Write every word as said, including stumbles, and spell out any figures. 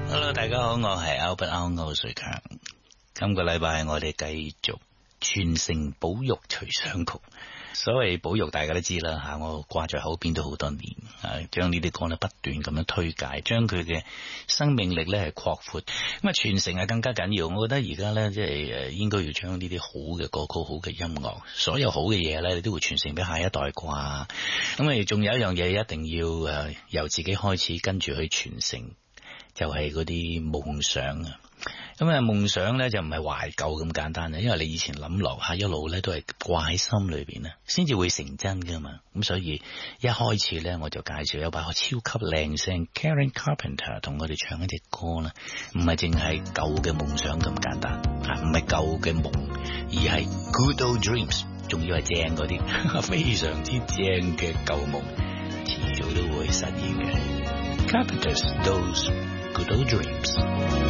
Hello， 大家好，我係 Albert 歐瑞強。今個禮拜我哋繼續傳承保育隨想曲。所謂保育大家都知啦吓，我掛在口邊都好多年啊，將呢啲歌咧不斷咁樣推介，將佢嘅生命力咧係擴闊。咁啊，傳承係更加緊要。我覺得而家咧即係誒，應該要將呢啲好嘅歌曲、好嘅音樂，所有好嘅嘢咧，你都會傳承俾下一代啩。咁啊，仲有一樣嘢一定要誒，由自己開始跟住去傳承。就係嗰啲夢想啊，咁啊夢想咧就唔係懷舊咁簡單啊，因為你以前諗落下一路咧都係掛喺心裏邊啊，先至會成真噶嘛。咁所以一開始咧我就介紹有把超級靚聲 Karen Carpenter 同我哋唱一隻歌啦，唔係淨係舊嘅夢想咁簡單啊，唔係舊嘅夢，而係 Good Old Dreams， 仲要係正嗰啲非常之正嘅舊夢，遲早都會實現嘅。Carpenter's Those Good Old Dreams。